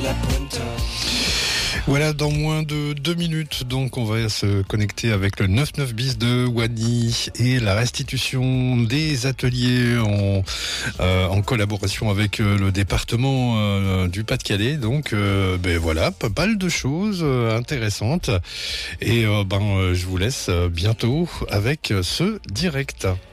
Voilà, dans moins de 2 minutes, donc on va se connecter avec le 99 bis de Wany et la restitution des ateliers en collaboration avec le département du Pas-de-Calais. Donc voilà, pas mal de choses intéressantes. Et je vous laisse bientôt avec ce direct.